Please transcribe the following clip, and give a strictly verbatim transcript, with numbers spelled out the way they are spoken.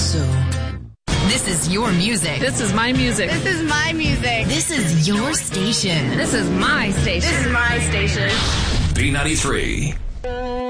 So, this is your music. This is my music. This is my music. This is your station. This is my station. This is my station. B ninety-three.